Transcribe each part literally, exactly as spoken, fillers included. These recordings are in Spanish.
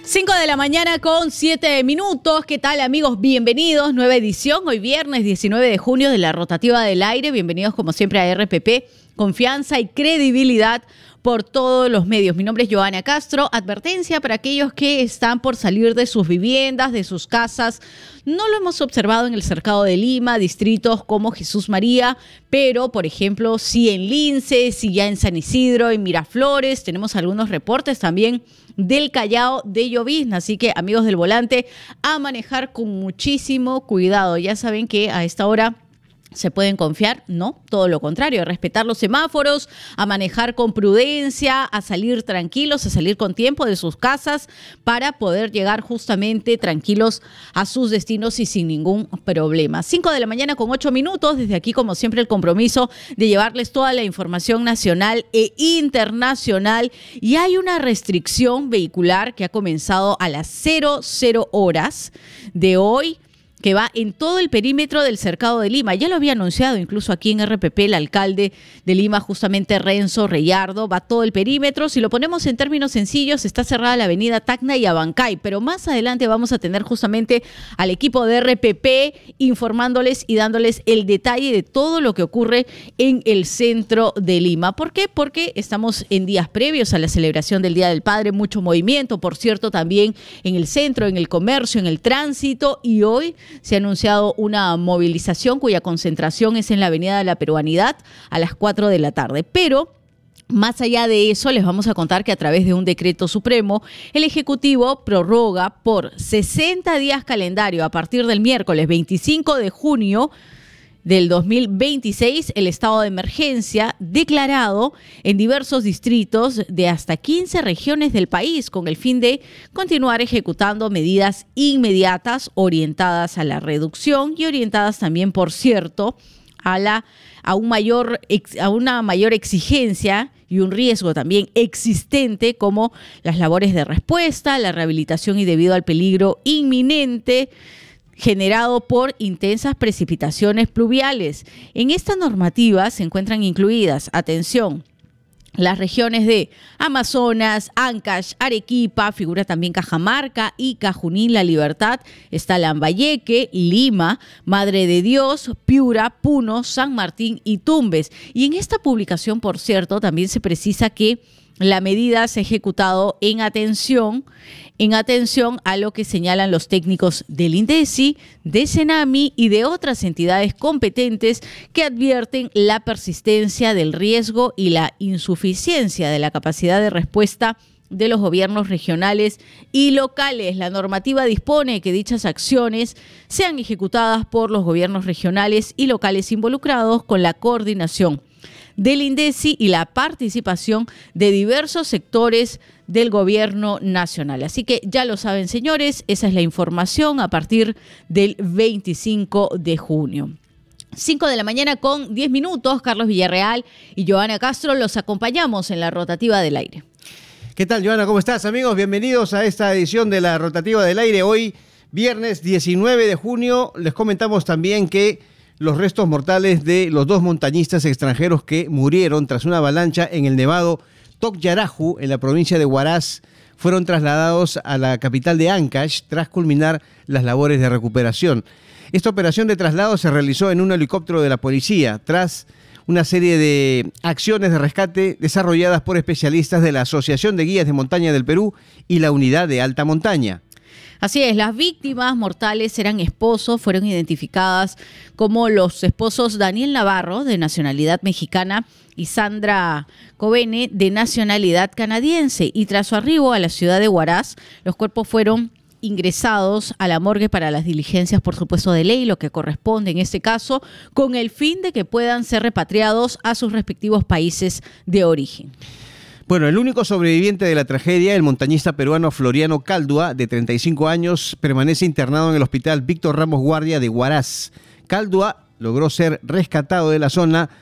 cinco de la mañana con siete minutos. ¿Qué tal, amigos? Bienvenidos. Nueva edición, hoy viernes diecinueve de junio de la Rotativa del Aire. Bienvenidos como siempre a R P P. Confianza y credibilidad por todos los medios. Mi nombre es Joana Castro. Advertencia para aquellos que están por salir de sus viviendas, de sus casas. No lo hemos observado en el Cercado de Lima, distritos como Jesús María, pero, por ejemplo, sí en Lince, sí ya en San Isidro, en Miraflores. Tenemos algunos reportes también del Callao, de llovizna. Así que, amigos del volante, a manejar con muchísimo cuidado. Ya saben que a esta hora ¿se pueden confiar? No, todo lo contrario, a respetar los semáforos, a manejar con prudencia, a salir tranquilos, a salir con tiempo de sus casas para poder llegar justamente tranquilos a sus destinos y sin ningún problema. cinco de la mañana con ocho minutos, desde aquí como siempre el compromiso de llevarles toda la información nacional e internacional, y hay una restricción vehicular que ha comenzado a las cero cero horas de hoy, que va en todo el perímetro del Cercado de Lima. Ya lo había anunciado incluso aquí en R P P el alcalde de Lima, justamente Renzo Reyardo. Va todo el perímetro. Si lo ponemos en términos sencillos, está cerrada la avenida Tacna y Abancay, pero más adelante vamos a tener justamente al equipo de R P P informándoles y dándoles el detalle de todo lo que ocurre en el centro de Lima. ¿Por qué? Porque estamos en días previos a la celebración del Día del Padre, mucho movimiento, por cierto, también en el centro, en el comercio, en el tránsito, y hoy se ha anunciado una movilización cuya concentración es en la Avenida de la Peruanidad a las cuatro de la tarde. Pero más allá de eso, les vamos a contar que a través de un decreto supremo, el Ejecutivo prorroga por sesenta días calendario a partir del miércoles veinticinco de junio del dos mil veintiséis el estado de emergencia declarado en diversos distritos de hasta quince regiones del país, con el fin de continuar ejecutando medidas inmediatas orientadas a la reducción y orientadas también, por cierto, a la a un mayor a una mayor exigencia y un riesgo también existente, como las labores de respuesta, la rehabilitación y debido al peligro inminente generado por intensas precipitaciones pluviales. En esta normativa se encuentran incluidas, atención, las regiones de Amazonas, Ancash, Arequipa, figura también Cajamarca y Cajunín, La Libertad, está Lambayeque, Lima, Madre de Dios, Piura, Puno, San Martín y Tumbes. Y en esta publicación, por cierto, también se precisa que la medida se ha ejecutado en atención, en atención a lo que señalan los técnicos del INDECI, de CENAMI y de otras entidades competentes que advierten la persistencia del riesgo y la insuficiencia de la capacidad de respuesta de los gobiernos regionales y locales. La normativa dispone que dichas acciones sean ejecutadas por los gobiernos regionales y locales involucrados con la coordinación del INDECI y la participación de diversos sectores del gobierno nacional. Así que ya lo saben, señores, esa es la información a partir del veinticinco de junio. cinco de la mañana con diez minutos, Carlos Villarreal y Joana Castro los acompañamos en la Rotativa del Aire. ¿Qué tal, Joana? ¿Cómo estás, amigos? Bienvenidos a esta edición de la Rotativa del Aire. Hoy, viernes diecinueve de junio, les comentamos también que los restos mortales de los dos montañistas extranjeros que murieron tras una avalancha en el nevado Toc-Yaraju, en la provincia de Huaraz, fueron trasladados a la capital de Ancash tras culminar las labores de recuperación. Esta operación de traslado se realizó en un helicóptero de la policía, tras una serie de acciones de rescate desarrolladas por especialistas de la Asociación de Guías de Montaña del Perú y la Unidad de Alta Montaña. Así es, las víctimas mortales eran esposos, fueron identificadas como los esposos Daniel Navarro, de nacionalidad mexicana, y Sandra Covene, de nacionalidad canadiense. Y tras su arribo a la ciudad de Huaraz, los cuerpos fueron ingresados a la morgue para las diligencias, por supuesto, de ley, lo que corresponde en este caso, con el fin de que puedan ser repatriados a sus respectivos países de origen. Bueno, el único sobreviviente de la tragedia, el montañista peruano Floriano Caldua, de treinta y cinco años, permanece internado en el hospital Víctor Ramos Guardia de Huaraz. Caldua logró ser rescatado de la zona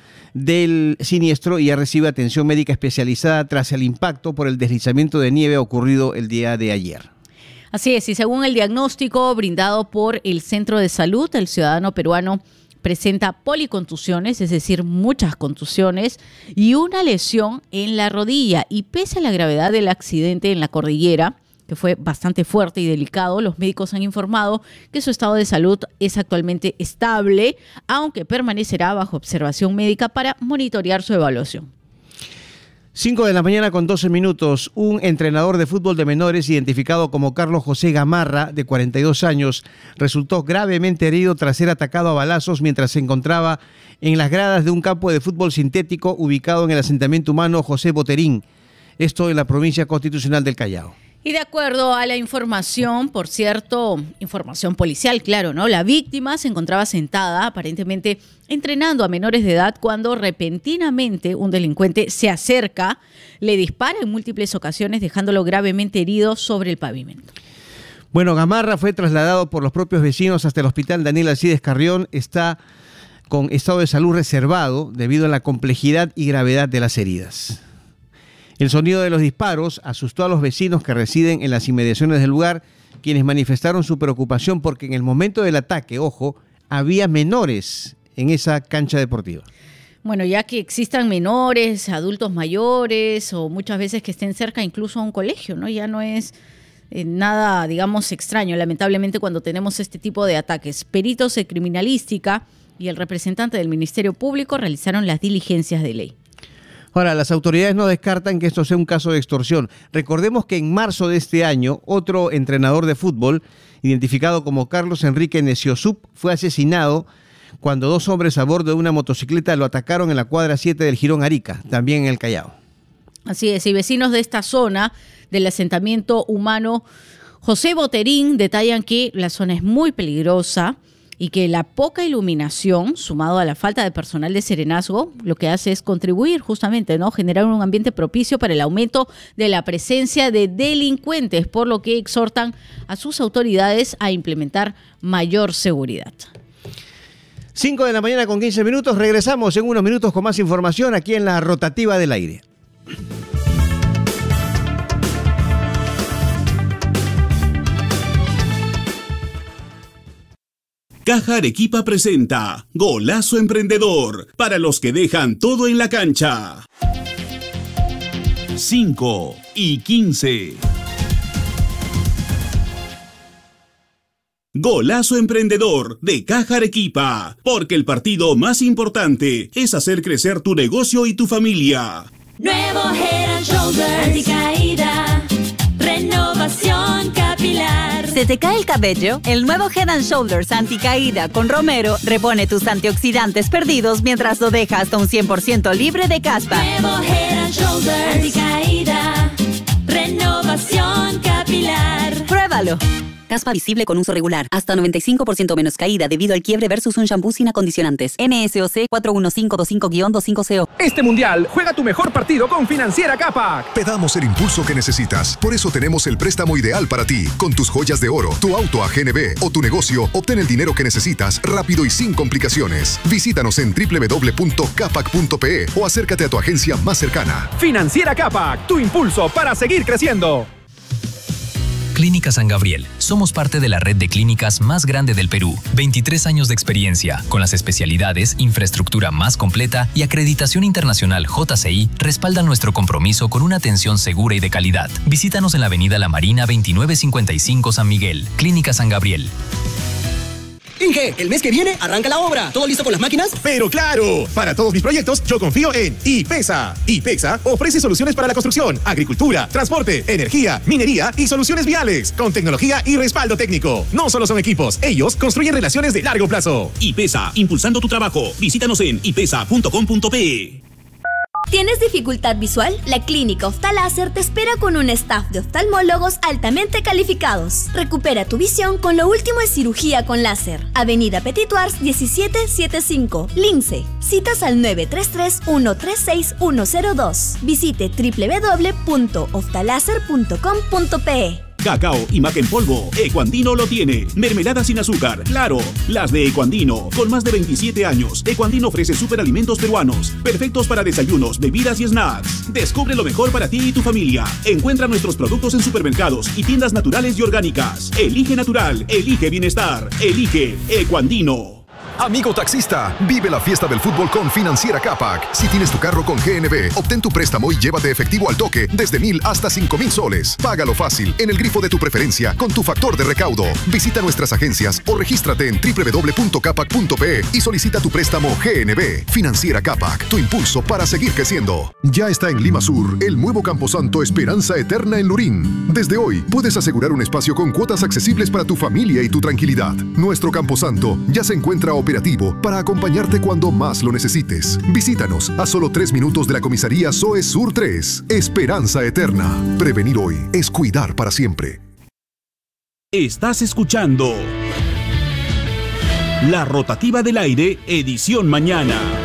del siniestro y ya recibe atención médica especializada tras el impacto por el deslizamiento de nieve ocurrido el día de ayer. Así es, y según el diagnóstico brindado por el Centro de Salud, el ciudadano peruano presenta policontusiones, es decir, muchas contusiones y una lesión en la rodilla. Y pese a la gravedad del accidente en la cordillera, que fue bastante fuerte y delicado. Los médicos han informado que su estado de salud es actualmente estable, aunque permanecerá bajo observación médica para monitorear su evaluación. cinco de la mañana con doce minutos, un entrenador de fútbol de menores identificado como Carlos José Gamarra, de cuarenta y dos años, resultó gravemente herido tras ser atacado a balazos mientras se encontraba en las gradas de un campo de fútbol sintético ubicado en el asentamiento humano José Boterín, esto en la provincia constitucional del Callao. Y de acuerdo a la información, por cierto, información policial, claro, ¿no? La víctima se encontraba sentada, aparentemente entrenando a menores de edad, cuando repentinamente un delincuente se acerca, le dispara en múltiples ocasiones, dejándolo gravemente herido sobre el pavimento. Bueno, Gamarra fue trasladado por los propios vecinos hasta el hospital Daniel Alcides Carrión. Está con estado de salud reservado debido a la complejidad y gravedad de las heridas. El sonido de los disparos asustó a los vecinos que residen en las inmediaciones del lugar, quienes manifestaron su preocupación porque en el momento del ataque, ojo, había menores en esa cancha deportiva. Bueno, ya que existan menores, adultos mayores o muchas veces que estén cerca incluso a un colegio, ¿no? Ya no es eh, nada, digamos, extraño, lamentablemente, cuando tenemos este tipo de ataques. Peritos de criminalística y el representante del Ministerio Público realizaron las diligencias de ley. Ahora, las autoridades no descartan que esto sea un caso de extorsión. Recordemos que en marzo de este año, otro entrenador de fútbol, identificado como Carlos Enrique Neciosup, fue asesinado cuando dos hombres a bordo de una motocicleta lo atacaron en la cuadra siete del Jirón Arica, también en el Callao. Así es, y vecinos de esta zona del asentamiento humano José Boterín detallan que la zona es muy peligrosa y que la poca iluminación, sumado a la falta de personal de serenazgo, lo que hace es contribuir justamente, ¿no? Generar un ambiente propicio para el aumento de la presencia de delincuentes, por lo que exhortan a sus autoridades a implementar mayor seguridad. cinco de la mañana con quince minutos, regresamos en unos minutos con más información aquí en la Rotativa del Aire. Caja Arequipa presenta Golazo Emprendedor, para los que dejan todo en la cancha. cinco y quince. Golazo Emprendedor de Caja Arequipa, porque el partido más importante es hacer crecer tu negocio y tu familia. Nuevo Head and Shoulders, anticaída, renovación capilar. ¿Se te cae el cabello? El nuevo Head and Shoulders anticaída con romero repone tus antioxidantes perdidos mientras lo deja hasta un cien por ciento libre de caspa. Nuevo Head and Shoulders, anticaída, renovación capilar. Pruébalo. Caspa visible con uso regular. Hasta noventa y cinco por ciento menos caída debido al quiebre versus un shampoo sin acondicionantes. N S O C cuatro uno cinco dos cinco guión veinticinco C O. Este mundial, juega tu mejor partido con Financiera Capac. Te damos el impulso que necesitas. Por eso tenemos el préstamo ideal para ti. Con tus joyas de oro, tu auto a G N B o tu negocio, obtén el dinero que necesitas rápido y sin complicaciones. Visítanos en doble u doble u doble u punto capac punto pe o acércate a tu agencia más cercana. Financiera Capac, tu impulso para seguir creciendo. Clínica San Gabriel. Somos parte de la red de clínicas más grande del Perú. veintitrés años de experiencia, con las especialidades, infraestructura más completa y acreditación internacional J C I respaldan nuestro compromiso con una atención segura y de calidad. Visítanos en la avenida La Marina veintinueve cincuenta y cinco San Miguel. Clínica San Gabriel. Inge, el mes que viene arranca la obra. ¿Todo listo con las máquinas? ¡Pero claro! Para todos mis proyectos, yo confío en IPESA. IPESA ofrece soluciones para la construcción, agricultura, transporte, energía, minería y soluciones viales, con tecnología y respaldo técnico. No solo son equipos, ellos construyen relaciones de largo plazo. IPESA, impulsando tu trabajo. Visítanos en ipesa punto com punto pe. ¿Tienes dificultad visual? La Clínica Oftaláser te espera con un staff de oftalmólogos altamente calificados. Recupera tu visión con lo último en cirugía con láser. Avenida Petituars diecisiete setenta y cinco, Lince. Citas al nueve tres tres, uno tres seis, uno cero dos. Visite doble u doble u doble u punto oftaláser punto com punto pe. Cacao y maca en polvo, Ecuandino lo tiene. Mermelada sin azúcar, claro, las de Ecuandino. Con más de veintisiete años, Ecuandino ofrece superalimentos peruanos, perfectos para desayunos, bebidas y snacks. Descubre lo mejor para ti y tu familia. Encuentra nuestros productos en supermercados y tiendas naturales y orgánicas. Elige natural, elige bienestar, elige Ecuandino. Amigo taxista, vive la fiesta del fútbol con Financiera Capac. Si tienes tu carro con G N B, obtén tu préstamo y llévate efectivo al toque desde mil hasta cinco mil soles. Págalo fácil en el grifo de tu preferencia con tu factor de recaudo. Visita nuestras agencias o regístrate en doble u doble u doble u punto capac punto pe y solicita tu préstamo G N B. Financiera Capac, tu impulso para seguir creciendo. Ya está en Lima Sur el nuevo Camposanto Esperanza Eterna en Lurín. Desde hoy puedes asegurar un espacio con cuotas accesibles para tu familia y tu tranquilidad. Nuestro Camposanto ya se encuentra operativo para acompañarte cuando más lo necesites. Visítanos a solo tres minutos de la comisaría S O E Sur tres. Esperanza Eterna. Prevenir hoy es cuidar para siempre. Estás escuchando La Rotativa del Aire, edición mañana.